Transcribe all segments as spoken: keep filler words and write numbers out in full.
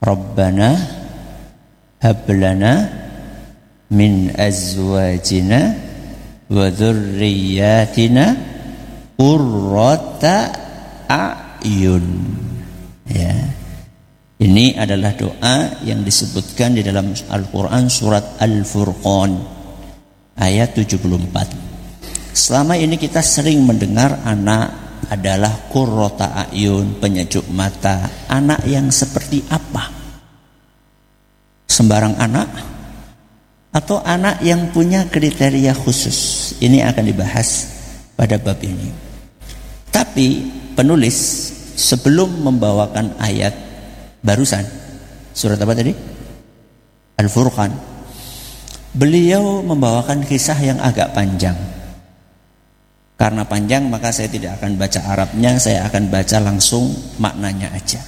Rabbana hablana min azwajina wa dzurriyyatina qurrata a'yun. Ya. Ini adalah doa yang disebutkan di dalam Al-Quran surat Al-Furqan ayat tujuh puluh empat. Selama ini kita sering mendengar anak adalah qurrata a'yun, penyejuk mata. Anak yang seperti apa? Sembarang anak atau anak yang punya kriteria khusus? Ini akan dibahas pada bab ini. Tapi penulis sebelum membawakan ayat barusan, surat apa tadi? Al-Furqan, beliau membawakan kisah yang agak panjang. Karena panjang maka saya tidak akan baca Arabnya, saya akan baca langsung maknanya aja.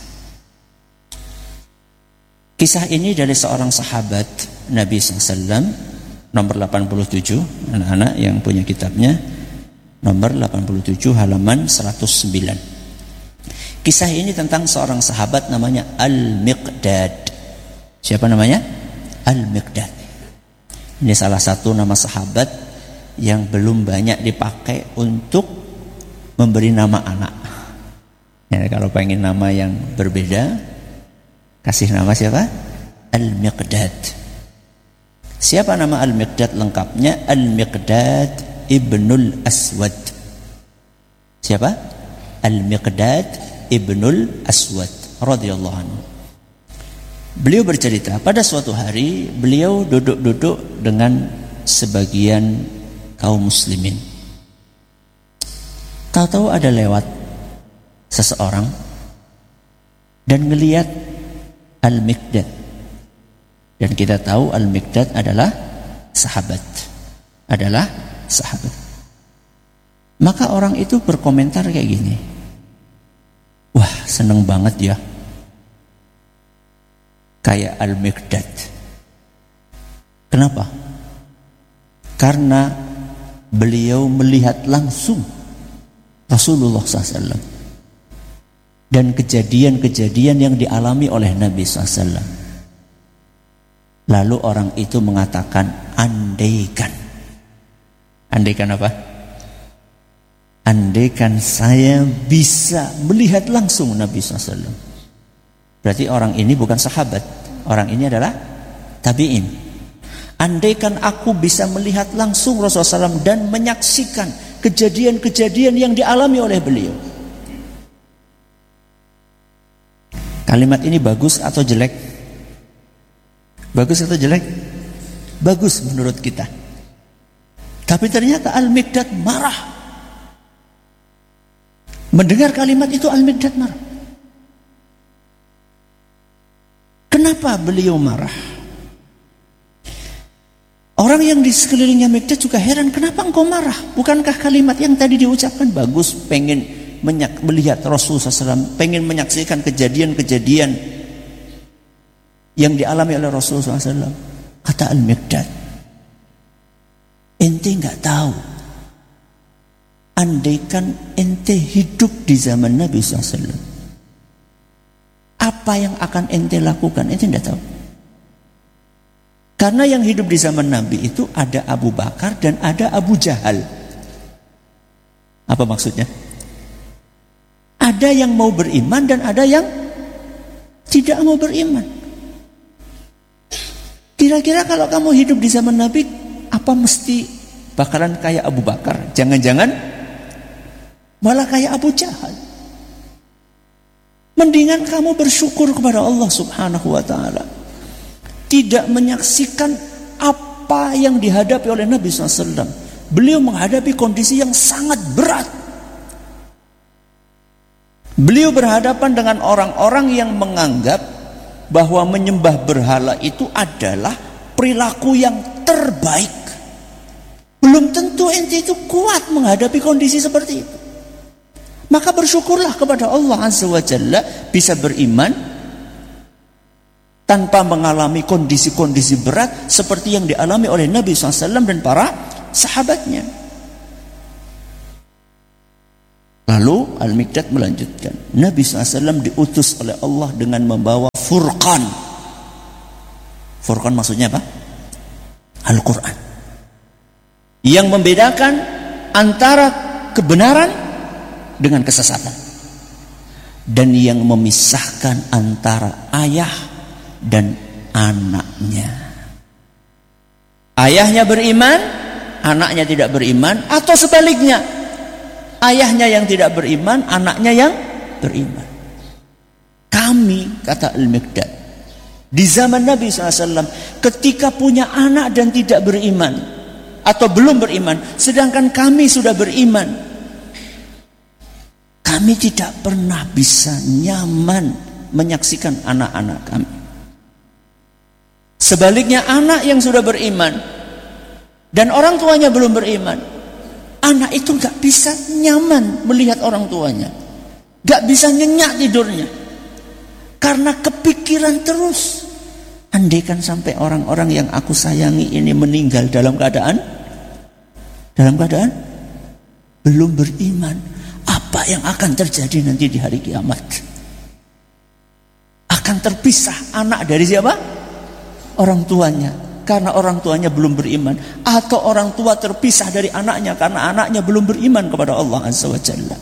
Kisah ini dari seorang sahabat Nabi shallallahu alaihi wasallam, nomor delapan puluh tujuh, anak-anak yang punya kitabnya, nomor delapan puluh tujuh halaman seratus sembilan. Kisah ini tentang seorang sahabat namanya Al-Miqdad. Siapa namanya? Al-Miqdad. Ini salah satu nama sahabat yang belum banyak dipakai untuk memberi nama anak. Ya, kalau pengen nama yang berbeda, kasih nama siapa? Al-Miqdad. Siapa nama Al-Miqdad lengkapnya? Al-Miqdad Ibnul Aswad. Siapa? Al-Miqdad Ibnul Aswad radhiyallahu anhu. Beliau bercerita, pada suatu hari beliau duduk-duduk dengan sebagian kaum muslimin. Tahu-tahu ada lewat seseorang dan ngelihat Al-Miqdad. Dan kita tahu Al-Miqdad adalah sahabat. Adalah sahabat. Maka orang itu berkomentar kayak gini. Wah, seneng banget ya. Kayak Al-Miqdad. Kenapa? Karena beliau melihat langsung Rasulullah shallallahu alaihi wasallam dan kejadian-kejadian yang dialami oleh Nabi shallallahu alaihi wasallam. Lalu orang itu mengatakan, andaikan. Andaikan apa? Andaikan saya bisa melihat langsung Nabi shallallahu alaihi wasallam. Berarti orang ini bukan sahabat. Orang ini adalah tabi'in. Andaikan aku bisa melihat langsung Rasulullah shallallahu alaihi wasallam dan menyaksikan kejadian-kejadian yang dialami oleh beliau. Kalimat ini bagus atau jelek? Bagus atau jelek? Bagus menurut kita. Tapi ternyata Al-Miqdad marah. Mendengar kalimat itu Al-Miqdad marah. Kenapa beliau marah? Orang yang di sekelilingnya Miqdad juga heran, kenapa engkau marah? Bukankah kalimat yang tadi diucapkan bagus, pengen menyak, melihat Rasulullah shallallahu alaihi wasallam, pengen menyaksikan kejadian-kejadian yang dialami oleh Rasulullah shallallahu alaihi wasallam. Kata Al-Miqdad, ente nggak tahu, andaikan ente hidup di zaman Nabi shallallahu alaihi wasallam, apa yang akan ente lakukan? Ente tidak tahu. Karena yang hidup di zaman Nabi itu ada Abu Bakar dan ada Abu Jahal. Apa maksudnya? Ada yang mau beriman dan ada yang tidak mau beriman. Kira-kira kalau kamu hidup di zaman Nabi, apa mesti bakalan kayak Abu Bakar? Jangan-jangan malah kayak Abu Jahal. Mendingan kamu bersyukur kepada Allah Subhanahu wa ta'ala. Tidak menyaksikan apa yang dihadapi oleh Nabi shallallahu alaihi wasallam. Beliau menghadapi kondisi yang sangat berat. Beliau berhadapan dengan orang-orang yang menganggap bahwa menyembah berhala itu adalah perilaku yang terbaik. Belum tentu ente itu kuat menghadapi kondisi seperti itu. Maka bersyukurlah kepada Allah Azza wa Jalla bisa beriman tanpa mengalami kondisi-kondisi berat seperti yang dialami oleh Nabi shallallahu alaihi wasallam dan para sahabatnya. Lalu Al-Miqdad melanjutkan, Nabi shallallahu alaihi wasallam diutus oleh Allah dengan membawa Furqan. Furqan maksudnya apa? Al-Quran. Yang membedakan antara kebenaran dengan kesesatan. Dan yang memisahkan antara ayah dan anaknya. Ayahnya beriman, anaknya tidak beriman, atau sebaliknya, ayahnya yang tidak beriman, anaknya yang beriman. Kami, kata Al-Miqdad, di zaman Nabi shallallahu alaihi wasallam, ketika punya anak dan tidak beriman atau belum beriman, sedangkan kami sudah beriman, kami tidak pernah bisa nyaman menyaksikan anak-anak kami. Sebaliknya, anak yang sudah beriman dan orang tuanya belum beriman, anak itu gak bisa nyaman melihat orang tuanya, gak bisa nyenyak tidurnya, karena kepikiran terus. Andaikan sampai orang-orang yang aku sayangi ini meninggal dalam keadaan dalam keadaan belum beriman, apa yang akan terjadi nanti di hari kiamat? Akan terpisah anak dari siapa? Orang tuanya, karena orang tuanya belum beriman, atau orang tua terpisah dari anaknya karena anaknya belum beriman kepada Allah Azza wa Jalla.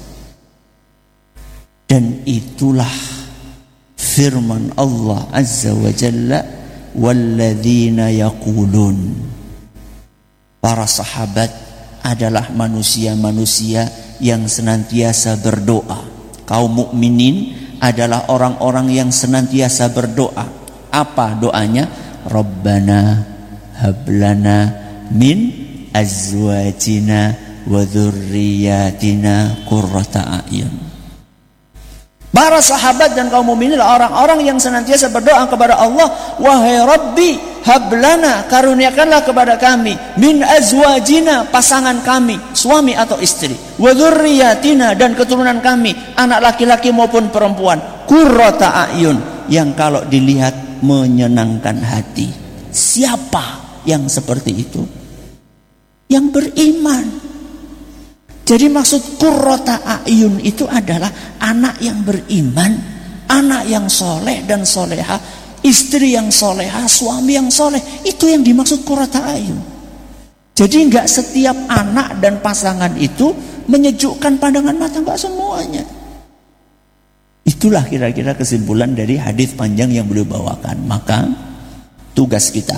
Dan itulah firman Allah Azza wa Jalla, walladzina yaqulun. Para sahabat adalah manusia-manusia yang senantiasa berdoa. Kaum mukminin adalah orang-orang yang senantiasa berdoa. Apa doanya? Rabbana hablana min azwajina wa dzurriyyatina qurrata a'yun. Para sahabat dan kaum mukminin orang-orang yang senantiasa berdoa kepada Allah, wahai Rabbi, hablana, karuniakanlah kepada kami, min azwajina, pasangan kami, suami atau istri, wa dzurriyyatina, dan keturunan kami, anak laki-laki maupun perempuan, qurrata a'yun, yang kalau dilihat menyenangkan hati. Siapa yang seperti itu? Yang beriman. Jadi maksud qurrata a'yun itu adalah anak yang beriman, anak yang soleh dan soleha, istri yang soleha, suami yang soleh. Itu yang dimaksud qurrata a'yun. Jadi enggak setiap anak dan pasangan itu menyejukkan pandangan mata, enggak semuanya. Itulah kira-kira kesimpulan dari hadis panjang yang beliau bawakan. Maka tugas kita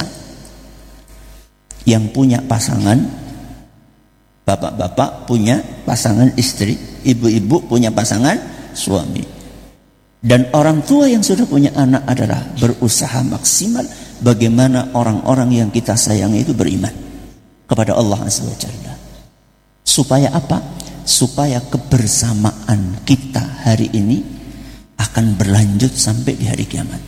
yang punya pasangan, bapak-bapak punya pasangan istri, ibu-ibu punya pasangan suami, dan orang tua yang sudah punya anak adalah berusaha maksimal bagaimana orang-orang yang kita sayangi itu beriman kepada Allah Azza wa Jalla. Supaya apa? Supaya kebersamaan kita hari ini akan berlanjut sampai di hari kiamat.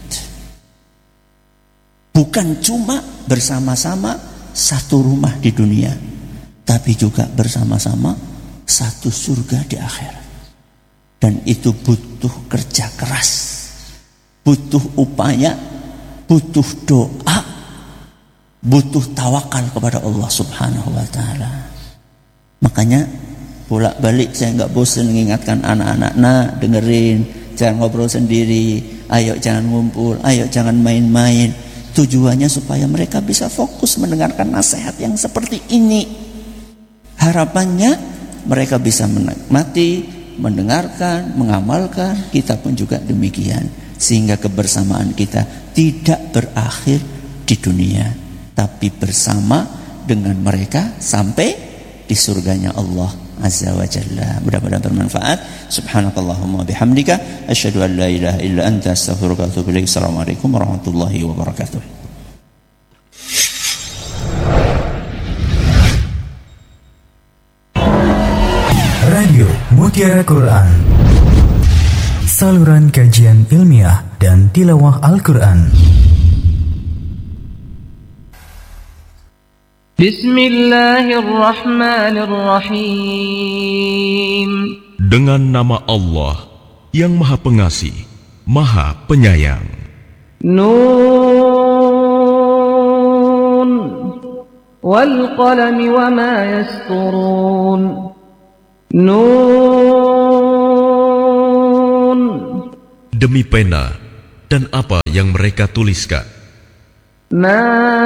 Bukan cuma bersama-sama satu rumah di dunia, tapi juga bersama-sama satu surga di akhirat. Dan itu butuh kerja keras, butuh upaya, butuh doa, butuh tawakal kepada Allah Subhanahu wa Ta'ala. Makanya bolak-balik saya nggak bosan mengingatkan anak-anak, nah dengerin, jangan ngobrol sendiri, ayo jangan ngumpul, ayo jangan main-main. Tujuannya supaya mereka bisa fokus mendengarkan nasihat yang seperti ini. Harapannya mereka bisa menikmati, mendengarkan, mengamalkan. Kita pun juga demikian, sehingga kebersamaan kita tidak berakhir di dunia, tapi bersama dengan mereka sampai di surganya Allah Azza wa Jalla. Mudah-mudahan bermanfaat. Subhanakallahumma bihamdika asyhadu an la ilaha illa anta astaghfiruka wa atubu ilaik. Assalamualaikum warahmatullahi wabarakatuh. Radio Mutiara Quran, saluran kajian ilmiah dan tilawah Al-Quran. Bismillahirrahmanirrahim. Dengan nama Allah yang Maha Pengasih, Maha Penyayang. Nun wal qalami wa ma yasturun. Nun. Demi pena dan apa yang mereka tuliskan. ما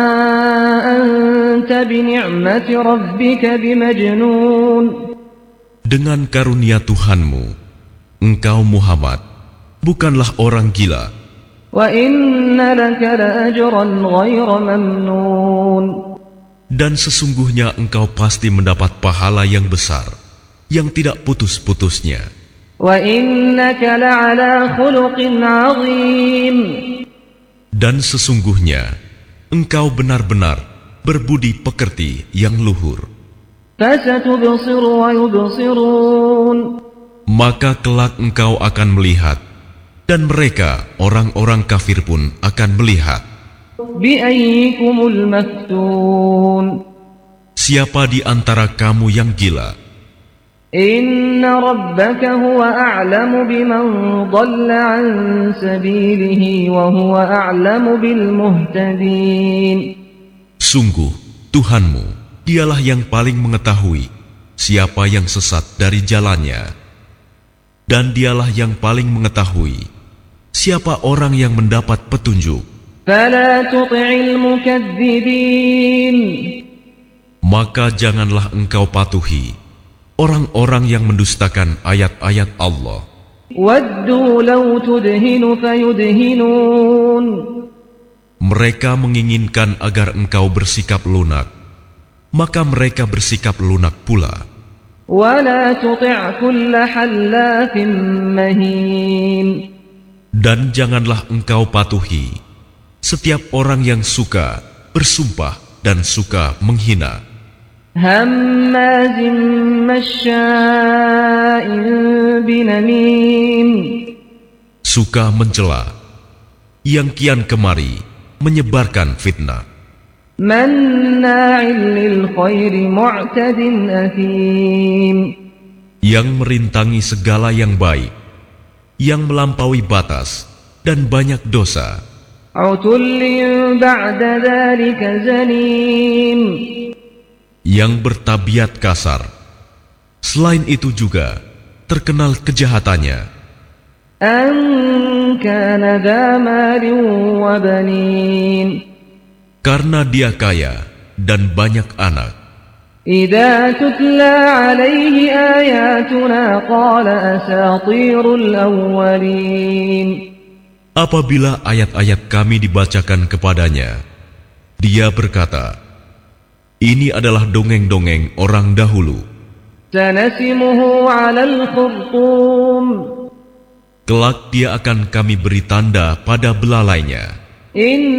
أنت بنعمة ربك بمجنون. Dengan karunia Tuhanmu, engkau Muhammad bukanlah orang gila, وإن لك لأجرا غير ممنون. dan sesungguhnya engkau pasti mendapat pahala yang besar, yang tidak putus-putusnya. وإنك لعلى خلق عظيم. Dan sesungguhnya engkau benar-benar berbudi pekerti yang luhur. فستبصر ويبصرون. Maka kelak engkau akan melihat, dan mereka orang-orang kafir pun akan melihat. بأيكم المفتون. Siapa di antara kamu yang gila? إن ربك هو أعلم بمن ضل عن سبيله وهو أعلم بالمهتدين. Sungguh, Tuhanmu, dialah yang paling mengetahui siapa yang sesat dari jalannya, dan dialah yang paling mengetahui siapa orang yang mendapat petunjuk. فلا تطع المكذبين. Maka janganlah engkau patuhi orang-orang yang mendustakan ayat-ayat Allah. ودوا لو تدهن فيدهنون. Mereka menginginkan agar engkau bersikap lunak, maka mereka bersikap lunak pula. ولا تطع كل حلاف مهين. Dan janganlah engkau patuhi setiap orang yang suka bersumpah dan suka menghina, هماز مشاء بنميم. suka mencela, yang kian kemari menyebarkan fitnah, مناع للخير معتد أثيم. yang merintangi segala yang baik, yang melampaui batas dan banyak dosa, عتل بعد ذلك زنيم. yang bertabiat kasar. Selain itu juga terkenal kejahatannya, أن كان ذا مال وبنين. karena dia kaya dan banyak anak. إذا تتلى عليه آياتنا قال أساطير الأولين. Apabila ayat-ayat kami dibacakan kepadanya, dia berkata, ini adalah dongeng-dongeng orang dahulu. سنسمه على الخرطوم. Kelak dia akan kami beri tanda pada belalainya. إن